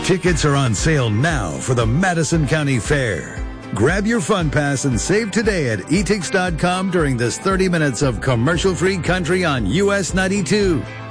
Tickets are on sale now for the Madison County Fair. Grab your fun pass and save today at etix.com during this 30 minutes of commercial-free country on US 92.